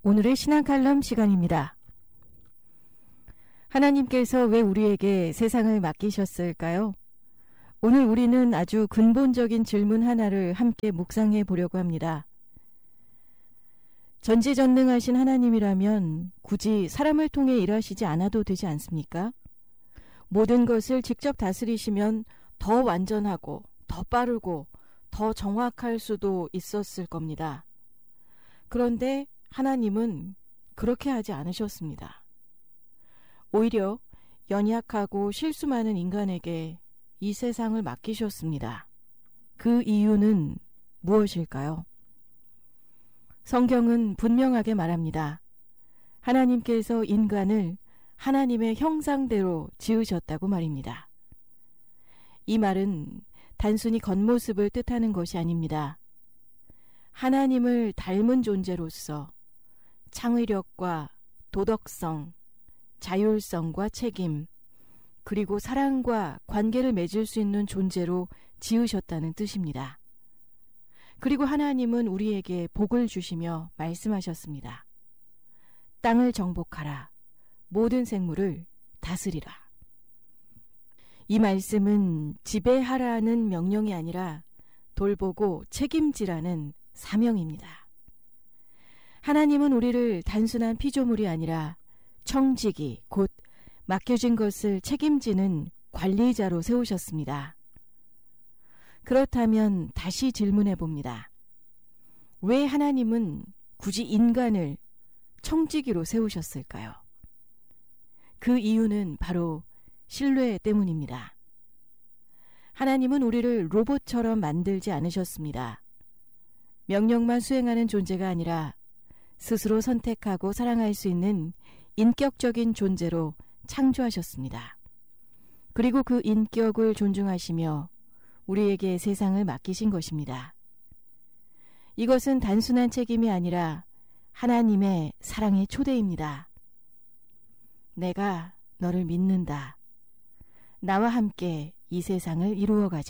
오늘의 신앙 칼럼 시간입니다. 하나님께서 왜 우리에게 세상을 맡기셨을까요? 오늘 우리는 아주 근본적인 질문 하나를 함께 묵상해 보려고 합니다. 전지전능하신 하나님이라면 굳이 사람을 통해 일하시지 않아도 되지 않습니까? 모든 것을 직접 다스리시면 더 완전하고 더 빠르고 더 정확할 수도 있었을 겁니다. 그런데 하나님은 그렇게 하지 않으셨습니다. 오히려 연약하고 실수 많은 인간에게 이 세상을 맡기셨습니다. 그 이유는 무엇일까요? 성경은 분명하게 말합니다. 하나님께서 인간을 하나님의 형상대로 지으셨다고 말입니다. 이 말은 단순히 겉모습을 뜻하는 것이 아닙니다. 하나님을 닮은 존재로서 창의력과 도덕성, 자율성과 책임, 그리고 사랑과 관계를 맺을 수 있는 존재로 지으셨다는 뜻입니다. 그리고 하나님은 우리에게 복을 주시며 말씀하셨습니다. 땅을 정복하라. 모든 생물을 다스리라. 이 말씀은 지배하라는 명령이 아니라 돌보고 책임지라는 사명입니다. 하나님은 우리를 단순한 피조물이 아니라 청지기, 곧 맡겨진 것을 책임지는 관리자로 세우셨습니다. 그렇다면 다시 질문해 봅니다. 왜 하나님은 굳이 인간을 청지기로 세우셨을까요? 그 이유는 바로 신뢰 때문입니다. 하나님은 우리를 로봇처럼 만들지 않으셨습니다. 명령만 수행하는 존재가 아니라 스스로 선택하고 사랑할 수 있는 인격적인 존재로 창조하셨습니다. 그리고 그 인격을 존중하시며 우리에게 세상을 맡기신 것입니다. 이것은 단순한 책임이 아니라 하나님의 사랑의 초대입니다. 내가 너를 믿는다. 나와 함께 이 세상을 이루어가자.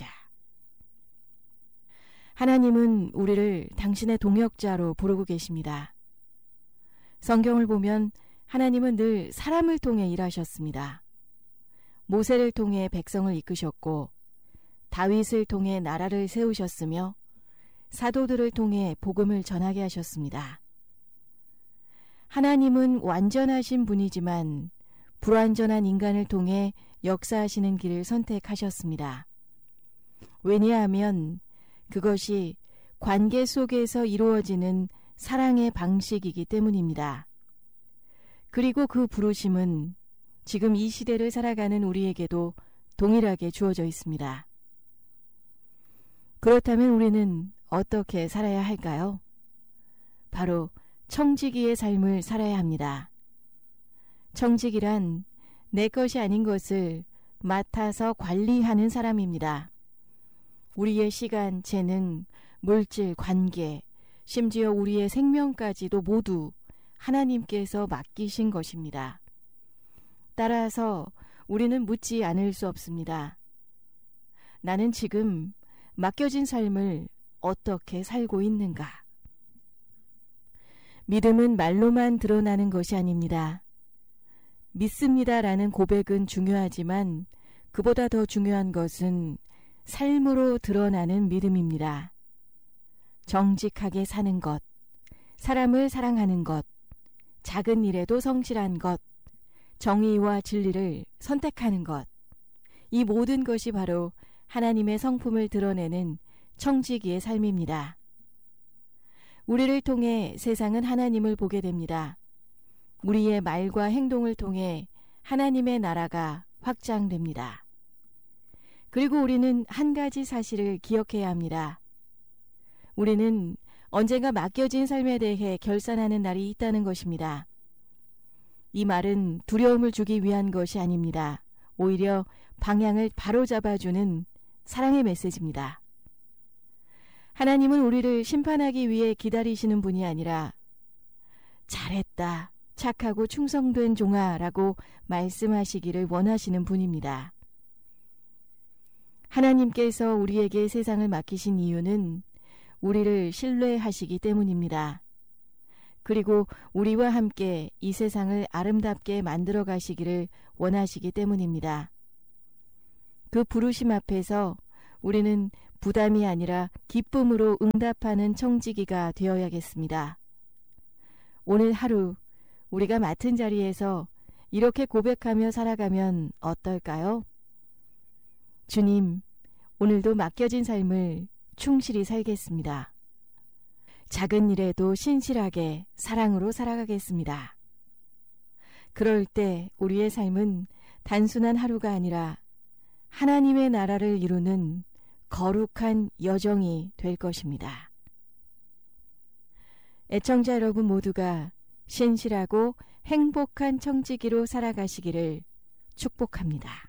하나님은 우리를 당신의 동역자로 부르고 계십니다. 성경을 보면 하나님은 늘 사람을 통해 일하셨습니다. 모세를 통해 백성을 이끄셨고 다윗을 통해 나라를 세우셨으며 사도들을 통해 복음을 전하게 하셨습니다. 하나님은 완전하신 분이지만 불완전한 인간을 통해 역사하시는 길을 선택하셨습니다. 왜냐하면 그것이 관계 속에서 이루어지는 사랑의 방식이기 때문입니다. 그리고 그 부르심은 지금 이 시대를 살아가는 우리에게도 동일하게 주어져 있습니다. 그렇다면 우리는 어떻게 살아야 할까요? 바로 청지기의 삶을 살아야 합니다. 청지기란 내 것이 아닌 것을 맡아서 관리하는 사람입니다. 우리의 시간, 재능, 물질, 관계, 심지어 우리의 생명까지도 모두 하나님께서 맡기신 것입니다. 따라서 우리는 묻지 않을 수 없습니다. 나는 지금 맡겨진 삶을 어떻게 살고 있는가? 믿음은 말로만 드러나는 것이 아닙니다. 믿습니다라는 고백은 중요하지만 그보다 더 중요한 것은 삶으로 드러나는 믿음입니다. 정직하게 사는 것, 사람을 사랑하는 것, 작은 일에도 성실한 것, 정의와 진리를 선택하는 것, 이 모든 것이 바로 하나님의 성품을 드러내는 청지기의 삶입니다. 우리를 통해 세상은 하나님을 보게 됩니다. 우리의 말과 행동을 통해 하나님의 나라가 확장됩니다. 그리고 우리는 한 가지 사실을 기억해야 합니다. 우리는 언젠가 맡겨진 삶에 대해 결산하는 날이 있다는 것입니다. 이 말은 두려움을 주기 위한 것이 아닙니다. 오히려 방향을 바로잡아주는 사랑의 메시지입니다. 하나님은 우리를 심판하기 위해 기다리시는 분이 아니라 잘했다, 착하고 충성된 종아라고 말씀하시기를 원하시는 분입니다. 하나님께서 우리에게 세상을 맡기신 이유는 우리를 신뢰하시기 때문입니다. 그리고 우리와 함께 이 세상을 아름답게 만들어 가시기를 원하시기 때문입니다. 그 부르심 앞에서 우리는 부담이 아니라 기쁨으로 응답하는 청지기가 되어야겠습니다. 오늘 하루 우리가 맡은 자리에서 이렇게 고백하며 살아가면 어떨까요? 주님, 오늘도 맡겨진 삶을 충실히 살겠습니다. 작은 일에도 신실하게 사랑으로 살아가겠습니다. 그럴 때 우리의 삶은 단순한 하루가 아니라 하나님의 나라를 이루는 거룩한 여정이 될 것입니다. 애청자 여러분 모두가 신실하고 행복한 청지기로 살아가시기를 축복합니다.